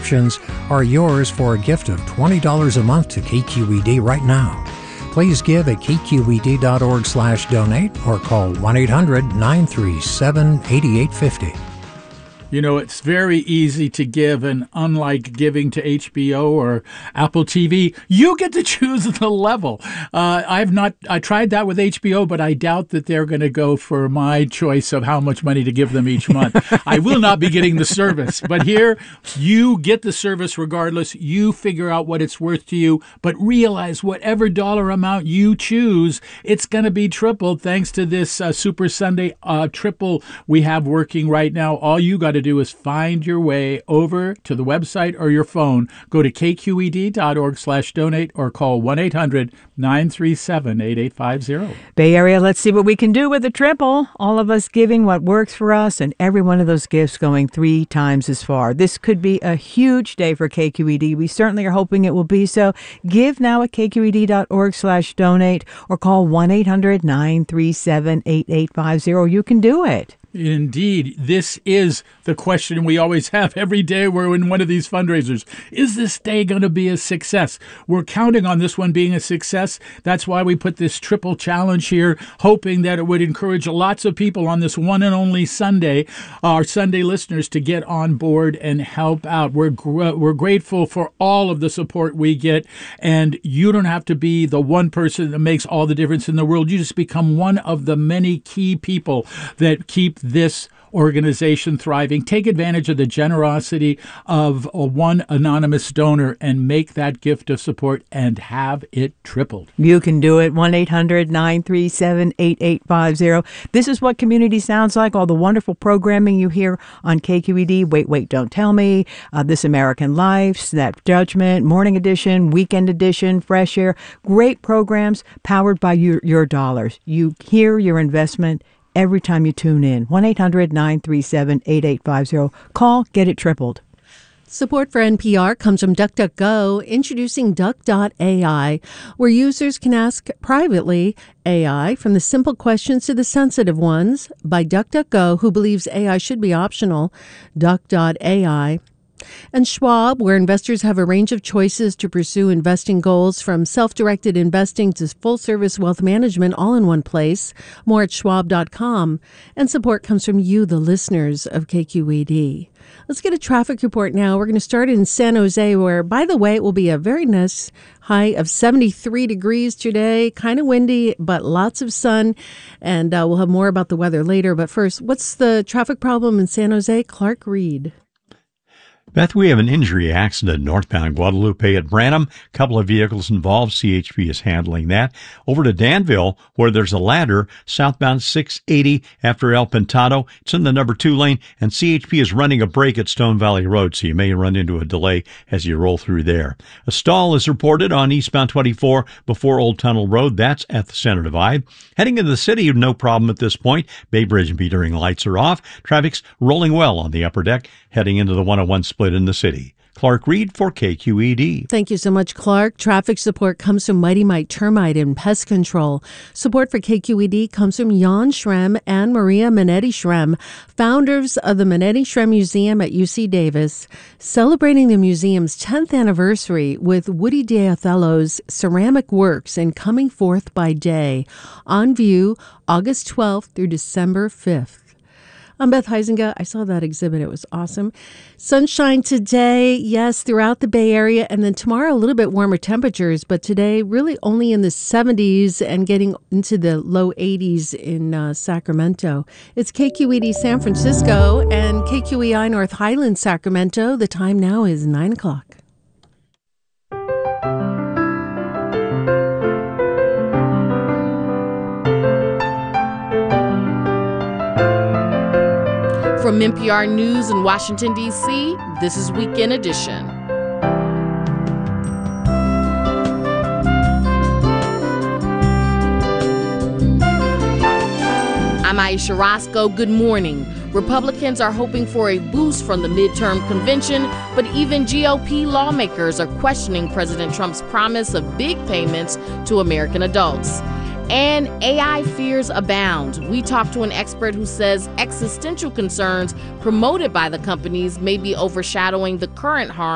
subscriptions are yours for a gift of $20 a month to KQED right now. Please give at kqed.org/donate or call 1-800-937-8850. You know, it's very easy to give, and unlike giving to HBO or Apple TV, you get to choose the level. I tried that with HBO, but I doubt that they're going to go for my choice of how much money to give them each month. I will not be getting the service, but here you get the service regardless. You figure out what it's worth to you, but realize whatever dollar amount you choose, it's going to be tripled thanks to this Super Sunday triple we have working right now. All you got to do is find your way over to the website or your phone. Go to kqed.org/donate or call 1-800-937-8850. Bay Area, let's see what we can do with the triple. All of us giving what works for us, and every one of those gifts going 3 times as far. This could be a huge day for KQED. We certainly are hoping it will be so. Give now at kqed.org/donate or call 1-800-937-8850. You can do it. Indeed. This is the question we always have every day we're in one of these fundraisers. Is this day going to be a success? We're counting on this one being a success. That's why we put this triple challenge here, hoping that it would encourage lots of people on this one and only Sunday, our Sunday listeners, to get on board and help out. We're grateful for all of the support we get, and you don't have to be the one person that makes all the difference in the world. You just become one of the many key people that keep this organization thriving. Take advantage of the generosity of one anonymous donor and make that gift of support and have it tripled. You can do it. 1-800-937-8850. This is what community sounds like. All the wonderful programming you hear on KQED. Wait, Don't Tell Me, This American Life, Snap Judgment, Morning Edition, Weekend Edition, Fresh Air. Great programs powered by your dollars. You hear your investment every time you tune in. 1-800-937-8850. Call, get it tripled. Support for NPR comes from DuckDuckGo, introducing Duck.ai, where users can ask privately AI from the simple questions to the sensitive ones by DuckDuckGo, who believes AI should be optional. Duck.ai. And Schwab, where investors have a range of choices to pursue investing goals, from self-directed investing to full-service wealth management, all in one place. More at schwab.com. And support comes from you, the listeners of KQED. Let's get a traffic report now. We're going to start in San Jose, where, by the way, it will be a very nice high of 73 degrees today. Kind of windy, but lots of sun. And we'll have more about the weather later. But first, what's the traffic problem in San Jose? Clark Reed. Beth, we have an injury accident northbound Guadalupe at Branham. A couple of vehicles involved. CHP is handling that. Over to Danville, where there's a ladder southbound 680 after El Pintado. It's in the number 2 lane, and CHP is running a break at Stone Valley Road, so you may run into a delay as you roll through there. A stall is reported on eastbound 24 before Old Tunnel Road. That's at the Center Divide. Heading into the city, no problem at this point. Bay Bridge and metering lights are off. Traffic's rolling well on the upper deck, heading into the 101 split in the city. Clark Reed for KQED. Thank you so much, Clark. Traffic support comes from Mighty Mite Termite and Pest Control. Support for KQED comes from Jan Schrem and Maria Minetti Schrem, founders of the Minetti Schrem Museum at UC Davis, celebrating the museum's 10th anniversary with Woody D'Othello's ceramic works and Coming Forth by Day, on view August 12th through December 5th. I'm Beth Heisinger. I saw that exhibit. It was awesome. Sunshine today, yes, throughout the Bay Area. And then tomorrow, a little bit warmer temperatures. But today, really only in the 70s and getting into the low 80s in Sacramento. It's KQED San Francisco and KQEI North Highlands, Sacramento. The time now is 9 o'clock. From NPR News in Washington, D.C., this is Weekend Edition. I'm Aisha Roscoe. Good morning. Republicans are hoping for a boost from the midterm convention, but even GOP lawmakers are questioning President Trump's promise of big payments to American adults. And AI fears abound. We talked to an expert who says existential concerns promoted by the companies may be overshadowing the current harm